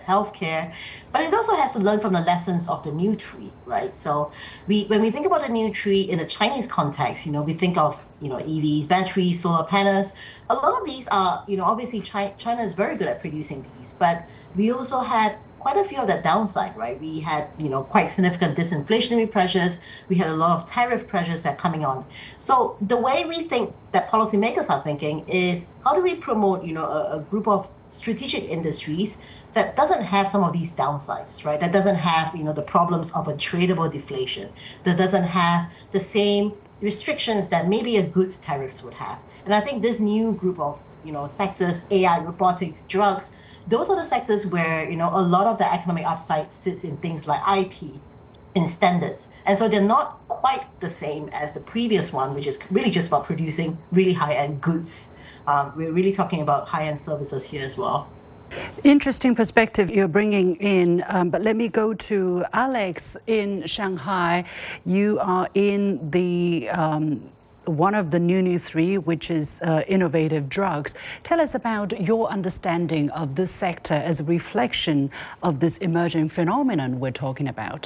healthcare, but it also has to learn from the lessons of the new tree, right? So when we think about the new tree in a Chinese context, we think of, EVs, batteries, solar panels. A lot of these are, obviously China is very good at producing these, but we also had quite a few of that downside, right? We had, quite significant disinflationary pressures. We had a lot of tariff pressures that are coming on. So the way we think that policymakers are thinking is how do we promote, a group of strategic industries that doesn't have some of these downsides, right? That doesn't have, the problems of a tradable deflation, that doesn't have the same restrictions that maybe a goods tariffs would have. And I think this new group of, sectors, AI, robotics, drugs, those are the sectors where, a lot of the economic upside sits in things like IP, in standards. And so they're not quite the same as the previous one, which is really just about producing really high-end goods. We're really talking about high-end services here as well. Interesting perspective you're bringing in, but let me go to Alex in Shanghai. You are in the one of the new three, which is innovative drugs. Tell us about your understanding of this sector as a reflection of this emerging phenomenon we're talking about.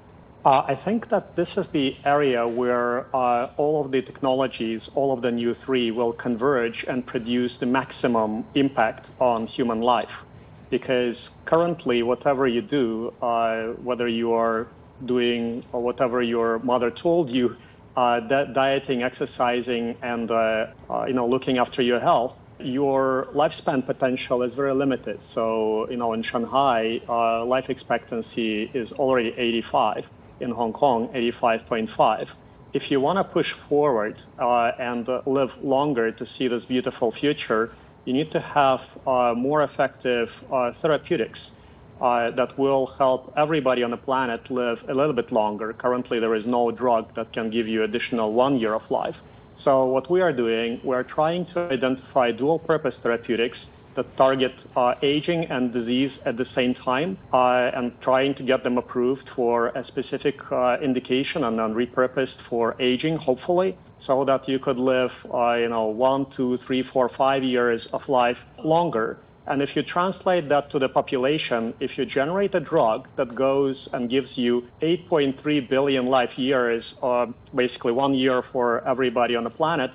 I think that this is the area where all of the technologies, all of the new three will converge and produce the maximum impact on human life. Because currently, whatever you do, whether you are doing or whatever your mother told you, dieting, exercising, and looking after your health, your lifespan potential is very limited. So, in Shanghai, life expectancy is already 85. In Hong Kong, 85.5. If you want to push forward and live longer to see this beautiful future, you need to have more effective therapeutics that will help everybody on the planet live a little bit longer. Currently, there is no drug that can give you additional 1 year of life. So what we are doing, we're trying to identify dual-purpose therapeutics that target aging and disease at the same time, and trying to get them approved for a specific indication and then repurposed for aging, hopefully, so that you could live, 1, 2, 3, 4, 5 years of life longer. And if you translate that to the population, if you generate a drug that goes and gives you 8.3 billion life years, basically 1 year for everybody on the planet,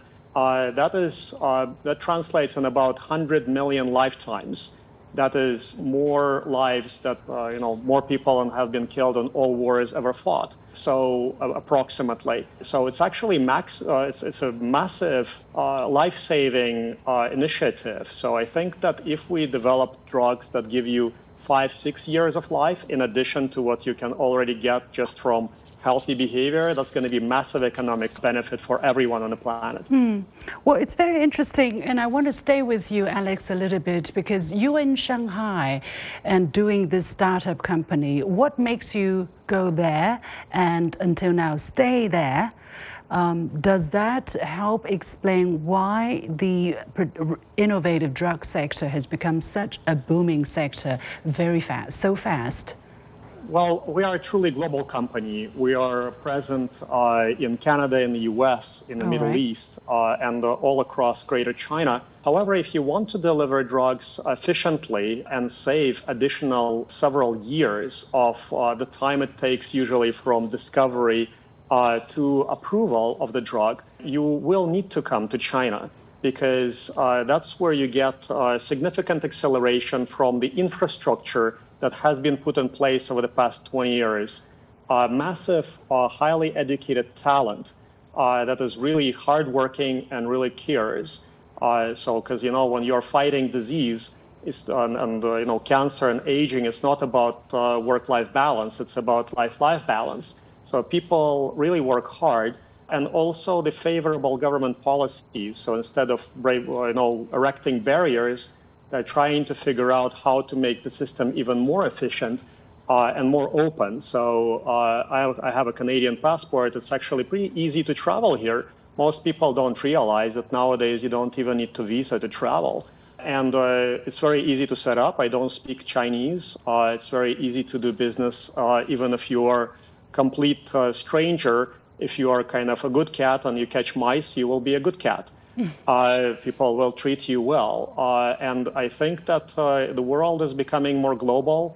that translates in about 100 million lifetimes. That is more lives that, more people have been killed in all wars ever fought. So approximately. So it's actually it's a massive life-saving initiative. So I think that if we develop drugs that give you 5, 6 years of life, in addition to what you can already get just from healthy behavior, that's going to be massive economic benefit for everyone on the planet. Well, it's very interesting, and I want to stay with you, Alex, a little bit, because you're in Shanghai and doing this startup company. What makes you go there and until now stay there? Does that help explain why the innovative drug sector has become such a booming sector very fast, so fast? Well, we are a truly global company. We are present in Canada, in the US, in the Middle East, and all across Greater China. However, if you want to deliver drugs efficiently and save additional several years of the time it takes usually from discovery to approval of the drug, you will need to come to China, because that's where you get significant acceleration from the infrastructure that has been put in place over the past 20 years. Massive, highly educated talent that is really hardworking and really cares. Because, when you're fighting disease and cancer and aging, it's not about work-life balance, it's about life-life balance. So people really work hard. And also the favorable government policies. So instead of erecting barriers, they're trying to figure out how to make the system even more efficient and more open. So I have a Canadian passport. It's actually pretty easy to travel here. Most people don't realize that nowadays you don't even need a visa to travel. And it's very easy to set up. I don't speak Chinese. It's very easy to do business, even if you are a complete stranger. If you are kind of a good cat and you catch mice, you will be a good cat. People will treat you well. And I think that the world is becoming more global.